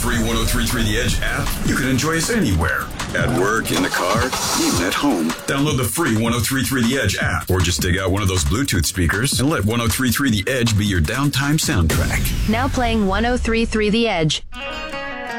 free 1033 The Edge app, you can enjoy us anywhere. At work, in the car, even at home. Download the free 1033 The Edge app, or just dig out one of those Bluetooth speakers and let 1033 The Edge be your downtime soundtrack. Now playing 1033 The Edge.